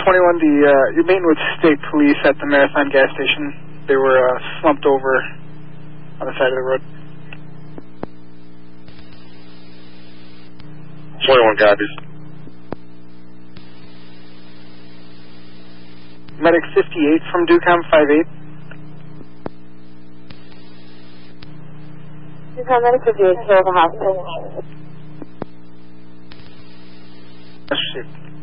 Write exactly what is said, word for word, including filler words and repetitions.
twenty-one, the, uh, you're meeting with state police at the Marathon gas station. They were uh, slumped over on the side of the road. twenty-one copies. Medic fifty-eight from DUCOM five eight. DUCOM Medic fifty-eight, here at the hospital. That's received.